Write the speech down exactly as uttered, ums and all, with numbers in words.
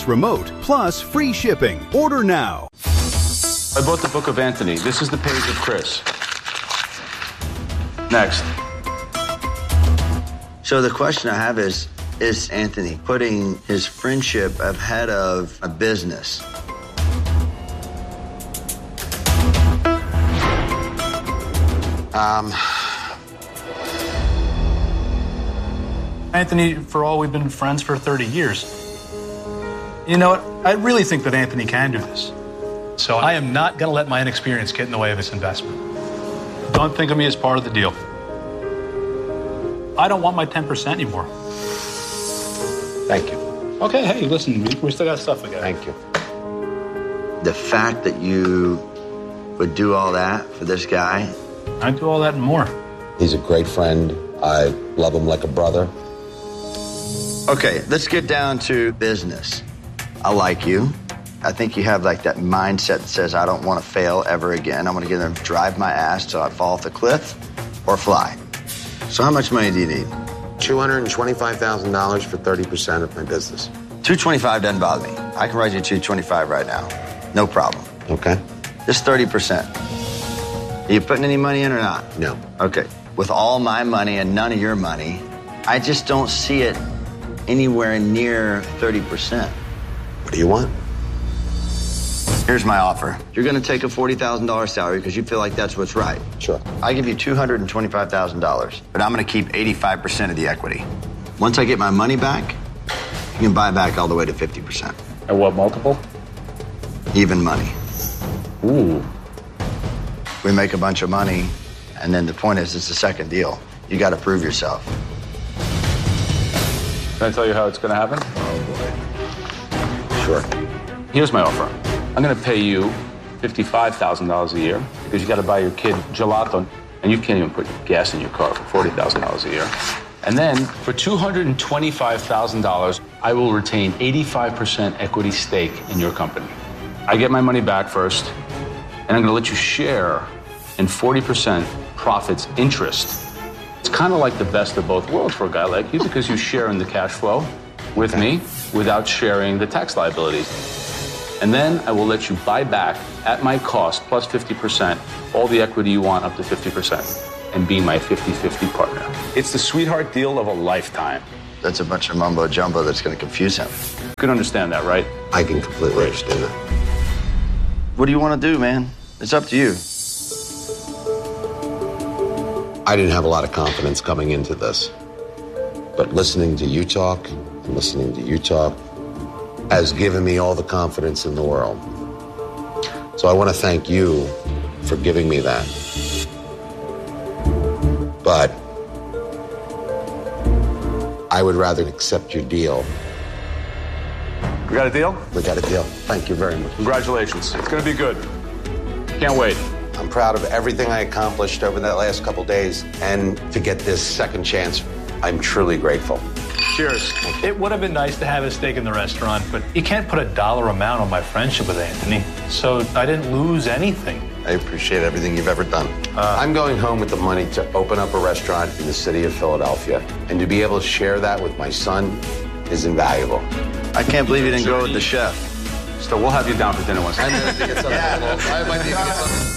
wireless remote, plus free shipping. Order now. I bought the book of Anthony. This is the page of Chris. Next. So the question I have is, is Anthony putting his friendship ahead of a business? Um... Anthony, for all we've been friends for thirty years, you know what? I really think that Anthony can do this. So I am not going to let my inexperience get in the way of this investment. Don't think of me as part of the deal. I don't want my ten percent anymore. Thank you. Okay, hey, listen, we, we still got stuff again. Thank you. The fact that you would do all that for this guy. I'd do all that and more. He's a great friend. I love him like a brother. Okay, let's get down to business. I like you. I think you have like that mindset that says, I don't want to fail ever again. I'm going to get them drive my ass till I fall off the cliff or fly. So how much money do you need? two hundred twenty-five thousand dollars for thirty percent of my business. two twenty-five doesn't bother me. I can write you two twenty-five right now. No problem. Okay. Just thirty percent. Are you putting any money in or not? No. Okay. With all my money and none of your money, I just don't see it anywhere near thirty percent. What do you want? Here's my offer. You're going to take a forty thousand dollars salary because you feel like that's what's right. Sure. I give you two hundred twenty-five thousand dollars, but I'm going to keep eighty-five percent of the equity. Once I get my money back, you can buy back all the way to fifty percent. At what multiple? Even money. Ooh. We make a bunch of money, and then the point is, it's the second deal. You got to prove yourself. Can I tell you how it's going to happen? Oh, boy. Sure. Here's my offer. I'm going to pay you fifty-five thousand dollars a year because you got to buy your kid gelato, and you can't even put gas in your car for forty thousand dollars a year. And then for two hundred twenty-five thousand dollars, I will retain eighty-five percent equity stake in your company. I get my money back first, and I'm going to let you share in forty percent profits interest. It's kind of like the best of both worlds for a guy like you because you share in the cash flow with me without sharing the tax liabilities. And then I will let you buy back at my cost plus fifty percent all the equity you want up to fifty percent and be my fifty-fifty partner. It's the sweetheart deal of a lifetime. That's a bunch of mumbo jumbo that's going to confuse him. You can understand that, right? I can completely understand that. What do you want to do, man? It's up to you. I didn't have a lot of confidence coming into this, but listening to you talk and listening to you talk has given me all the confidence in the world. So I want to thank you for giving me that. But I would rather accept your deal. We got a deal? We got a deal. Thank you very much. Congratulations. It's going to be good. Can't wait. I'm proud of everything I accomplished over that last couple days, and to get this second chance, I'm truly grateful. Cheers. It would have been nice to have a steak in the restaurant, but you can't put a dollar amount on my friendship with Anthony, so I didn't lose anything. I appreciate everything you've ever done. Uh, I'm going home with the money to open up a restaurant in the city of Philadelphia, and to be able to share that with my son is invaluable. I can't believe you didn't go with the chef. So we'll have you down for dinner once. I might need to get something.